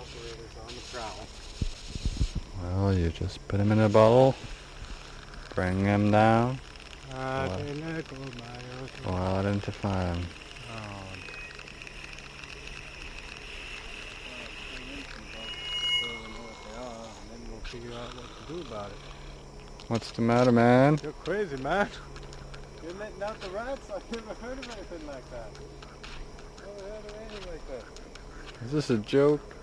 operators on the prowl. Well, you just put him in a bowl, bring him down, go out into farm. Then we'll figure out what to do about it. What's the matter, man? You're crazy, man. You're letting out the rats? I've never heard of anything like that. Never heard of anything like that. Is this a joke?